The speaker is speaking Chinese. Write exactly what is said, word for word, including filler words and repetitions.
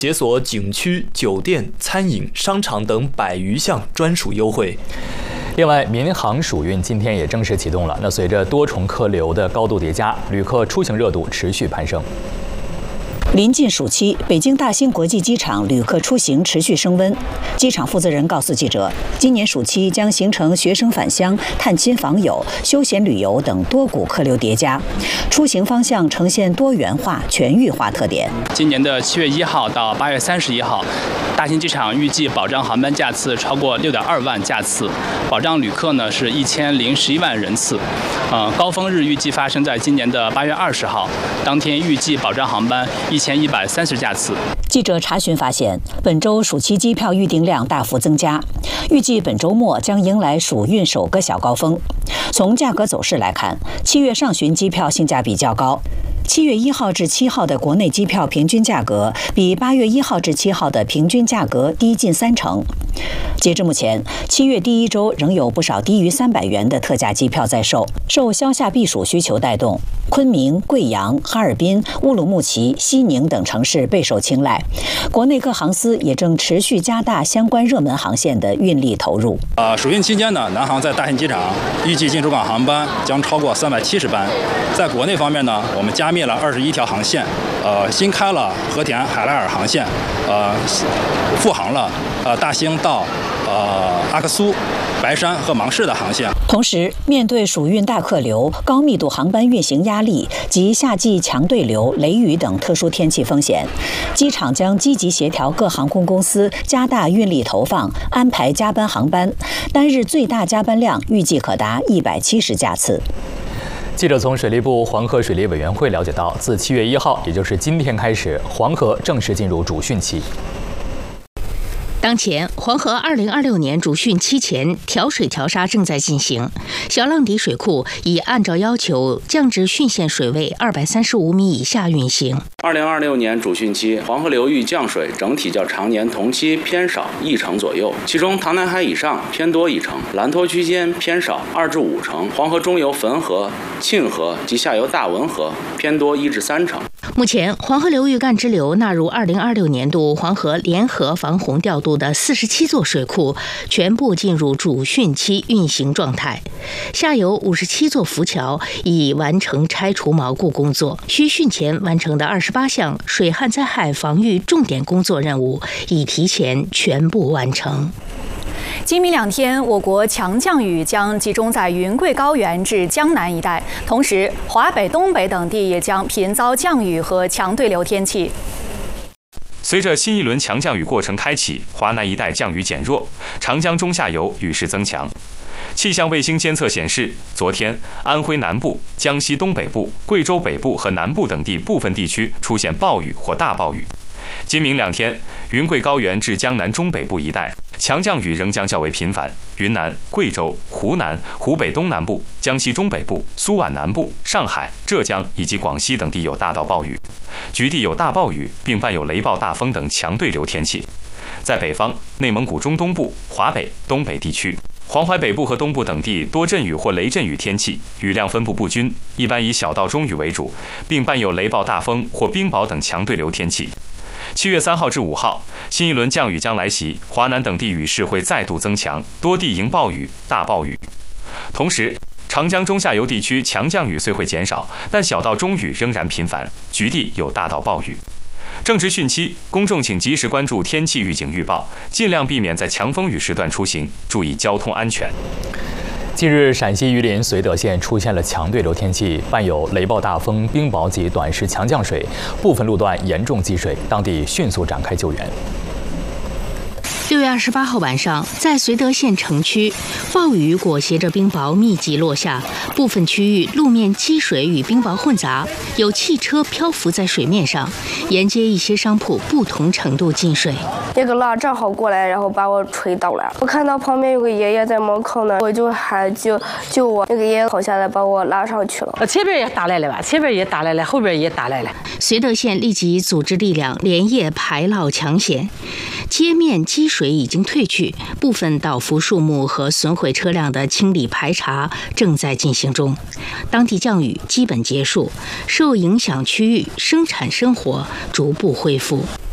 解锁景区、酒店、餐饮、商场等百余项专属优惠。 另外，民航暑运今天也正式启动了。那随着多重客流的高度叠加，旅客出行热度持续攀升。 临近暑期，北京大兴国际机场旅客出行持续升温。机场负责人告诉记者，今年暑期将形成学生返乡、探亲访友、休闲旅游等多股客流叠加，出行方向呈现多元化、全域化特点。 今年的七月一号到八月三十一号，大兴机场预计保障航班架次超过六点二万架次，保障旅客呢是一千零十一万人次。呃，高峰日预计发生在今年的八月二十号，当天预计保障航班一千一百三十架次。 记者查询发现，本周暑期机票预订量大幅增加，预计本周末将迎来暑运首个小高峰。从价格走势来看，七月上旬机票性价比较高。七月一号至七号的国内机票平均价格比八月一号至七号的平均价格低近三成。截至目前，七月第一周仍有不少低于三百元的特价机票在售。受消夏避暑需求带动，昆明、贵阳、哈尔滨、乌鲁木齐、西宁等城市备受青睐。国内各航司也正持续加大相关热门航线的运力投入。 呃，暑运期间呢，南航在大兴机场预计进出港航班将超过三百七十班。在国内方面呢，我们加密了二十一条航线，呃，新开了和田海拉尔航线，呃，复航了呃大兴到呃阿克苏、白山和芒市的航线。 同时，面对暑运大客流、高密度航班运行压力及夏季强对流、雷雨等特殊天气风险，机场将积极协调各航空公司加大运力投放，安排加班航班，单日最大加班量预计可达一百七十架次。 记者从水利部黄河水利委员会了解到，自七月一号，也就是今天开始，黄河正式进入主汛期。 当前，黄河二零二六年主汛期前调水调沙正在进行，小浪底水库已按照要求降至汛限水位二百三十五米以下运行。 二零二六年主汛期，黄河流域降水整体较常年同期偏少一成左右，其中唐南海以上偏多一成，兰托区间偏少二至五成，黄河中游汾河、沁河及下游大汶河偏多一至三成。 目前，黄河流域干支流纳入二零二六年度黄河联合防洪调度的四十七座水库全部进入主汛期运行状态，下游五十七座浮桥已完成拆除锚固工作，需汛前完成的二十八项水旱灾害防御重点工作任务已提前全部完成。 今明两天，我国强降雨将集中在云贵高原至江南一带，同时华北、东北等地也将频遭降雨和强对流天气。 随着新一轮强降雨过程开启，华南一带降雨减弱，长江中下游雨势增强。气象卫星监测显示，昨天安徽南部、江西东北部、贵州北部和南部等地部分地区出现暴雨或大暴雨。今明两天，云贵高原至江南中北部一带强降雨仍将较为频繁，云南、贵州、湖南、湖北东南部、江西中北部、苏皖南部、上海、浙江以及广西等地有大到暴雨，局地有大暴雨，并伴有雷暴大风等强对流天气。在北方，内蒙古中东部、华北、东北地区、黄淮北部和东部等地多阵雨或雷阵雨天气，雨量分布不均，一般以小到中雨为主，并伴有雷暴大风或冰雹等强对流天气。七月三号至五号，新一轮降雨将来袭，华南等地雨势会再度增强，多地迎暴雨、大暴雨。同时，长江中下游地区强降雨虽会减少，但小到中雨仍然频繁，局地有大到暴雨。正值汛期，公众请及时关注天气预警预报，尽量避免在强风雨时段出行，注意交通安全。 近日，陕西榆林绥德县出现了强对流天气，伴有雷暴大风、冰雹及短时强降水，部分路段严重积水，当地迅速展开救援。 六月二十八号晚上，在绥德县城区，暴雨裹挟着冰雹密集落下，部分区域路面积水与冰雹混杂，有汽车漂浮在水面上，沿街一些商铺不同程度进水。 那个浪正好过来，然后把我吹倒了。我看到旁边有个爷爷在门口呢，我就喊救救我，那个爷爷跑下来把我拉上去了。 前边也打来了吧，前边也打来了，后边也打来了。 绥德县立即组织力量连夜排涝抢险，街面积水已经退去，部分倒伏树木和损毁车辆的清理排查正在进行中。当地降雨基本结束，受影响区域生产生活逐步恢复。